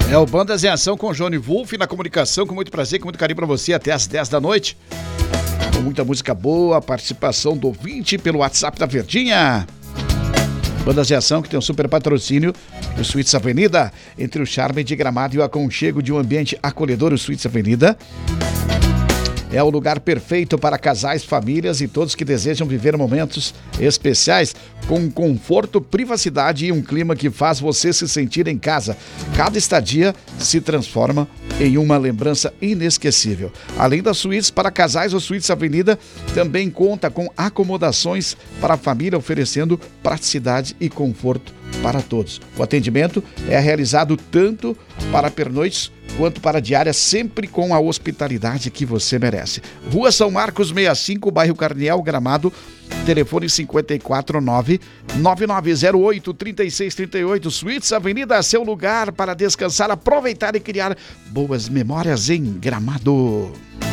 É o Bandas em Ação com Johnny Wolf na comunicação, com muito prazer, com muito carinho pra você, até às 10 da noite. Com muita música boa, participação do ouvinte pelo WhatsApp da Verdinha. Bandas em Ação que tem um super patrocínio do Suítes Avenida, entre o charme de Gramado e o aconchego de um ambiente acolhedor. O Suítes Avenida é o lugar perfeito para casais, famílias e todos que desejam viver momentos especiais com conforto, privacidade e um clima que faz você se sentir em casa. Cada estadia se transforma em uma lembrança inesquecível. Além das suítes para casais, o Suítes Avenida também conta com acomodações para a família, oferecendo praticidade e conforto para todos. O atendimento é realizado tanto para pernoites quanto para diária, sempre com a hospitalidade que você merece. Rua São Marcos 65, bairro Carniel, Gramado, telefone 549-9908-3638. Suítes Avenida, seu lugar para descansar, aproveitar e criar boas memórias em Gramado.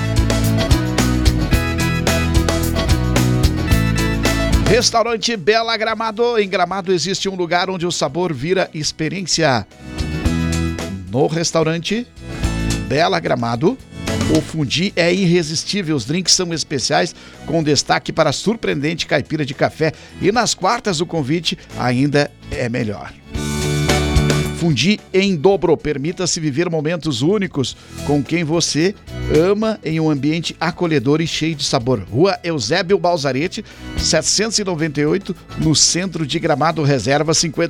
Restaurante Bela Gramado. Em Gramado existe um lugar onde o sabor vira experiência. No restaurante Bela Gramado, o fundi é irresistível, os drinks são especiais, com destaque para a surpreendente caipira de café. E nas quartas o convite ainda é melhor. Fundi em dobro, permita-se viver momentos únicos com quem você ama em um ambiente acolhedor e cheio de sabor. Rua Eusébio Balzarete, 798, no centro de Gramado. Reserva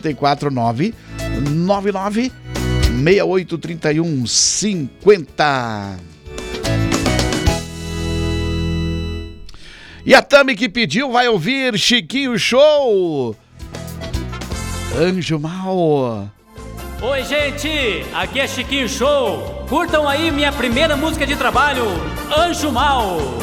549-99 683150. E a Tami que pediu vai ouvir Chiquinho Show. Anjo Mal. Oi, gente, aqui é Chiquinho Show. Curtam aí minha primeira música de trabalho, Anjo Mal.